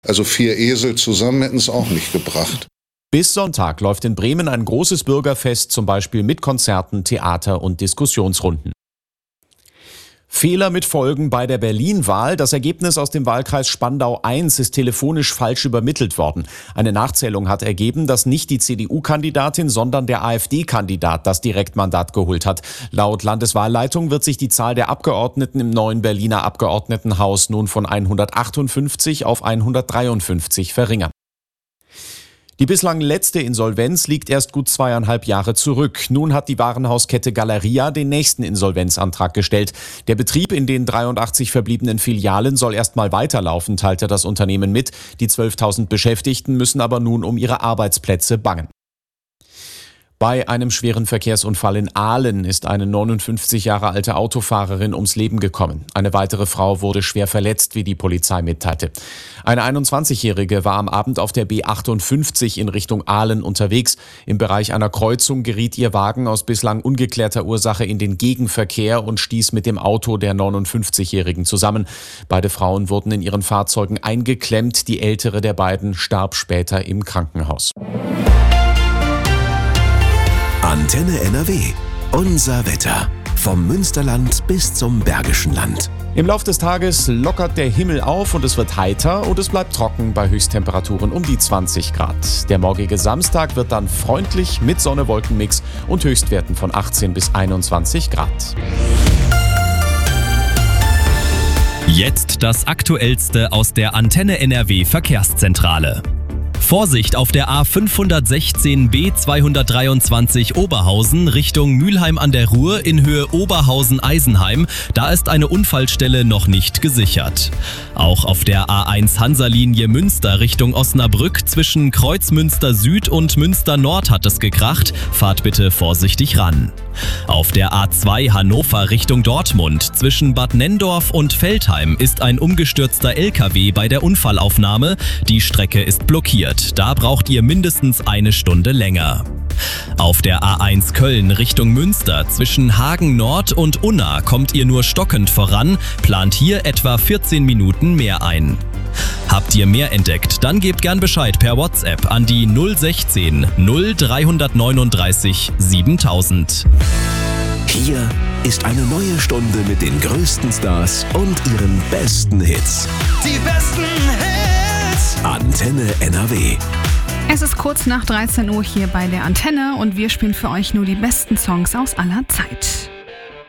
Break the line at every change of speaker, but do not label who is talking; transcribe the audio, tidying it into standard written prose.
Also 4 Esel zusammen hätten es auch nicht gebracht.
Bis Sonntag läuft in Bremen ein großes Bürgerfest, zum Beispiel mit Konzerten, Theater und Diskussionsrunden. Fehler mit Folgen bei der Berlin-Wahl. Das Ergebnis aus dem Wahlkreis Spandau I ist telefonisch falsch übermittelt worden. Eine Nachzählung hat ergeben, dass nicht die CDU-Kandidatin, sondern der AfD-Kandidat das Direktmandat geholt hat. Laut Landeswahlleitung wird sich die Zahl der Abgeordneten im neuen Berliner Abgeordnetenhaus nun von 158 auf 153 verringern. Die bislang letzte Insolvenz liegt erst gut 2,5 Jahre zurück. Nun hat die Warenhauskette Galeria den nächsten Insolvenzantrag gestellt. Der Betrieb in den 83 verbliebenen Filialen soll erstmal weiterlaufen, teilte das Unternehmen mit. Die 12.000 Beschäftigten müssen aber nun um ihre Arbeitsplätze bangen. Bei einem schweren Verkehrsunfall in Ahlen ist eine 59 Jahre alte Autofahrerin ums Leben gekommen. Eine weitere Frau wurde schwer verletzt, wie die Polizei mitteilte. Eine 21-Jährige war am Abend auf der B58 in Richtung Ahlen unterwegs. Im Bereich einer Kreuzung geriet ihr Wagen aus bislang ungeklärter Ursache in den Gegenverkehr und stieß mit dem Auto der 59-Jährigen zusammen. Beide Frauen wurden in ihren Fahrzeugen eingeklemmt. Die ältere der beiden starb später im Krankenhaus.
Antenne NRW. Unser Wetter. Vom Münsterland bis zum Bergischen Land.
Im Lauf des Tages lockert der Himmel auf und es wird heiter und es bleibt trocken bei Höchsttemperaturen um die 20 Grad. Der morgige Samstag wird dann freundlich mit Sonne-Wolken-Mix und Höchstwerten von 18 bis 21 Grad.
Jetzt das Aktuellste aus der Antenne NRW Verkehrszentrale. Vorsicht auf der A516B 223 Oberhausen Richtung Mülheim an der Ruhr in Höhe Oberhausen-Eisenheim. Da ist eine Unfallstelle noch nicht gesichert. Auch auf der A1 Hansa-Linie Münster Richtung Osnabrück zwischen Kreuzmünster Süd und Münster Nord hat es gekracht. Fahrt bitte vorsichtig ran. Auf der A2 Hannover Richtung Dortmund zwischen Bad Nenndorf und Veltheim ist ein umgestürzter LKW bei der Unfallaufnahme. Die Strecke ist blockiert. Da braucht ihr mindestens 1 Stunde länger. Auf der A1 Köln Richtung Münster zwischen Hagen Nord und Unna kommt ihr nur stockend voran, plant hier etwa 14 Minuten mehr ein. Habt ihr mehr entdeckt, dann gebt gern Bescheid per WhatsApp an die 016 0339 7000.
Hier ist eine neue Stunde mit den größten Stars und ihren besten Hits.
Die besten Hits.
Antenne NRW.
Es ist kurz nach 13 Uhr hier bei der Antenne und wir spielen für euch nur die besten Songs aus aller Zeit.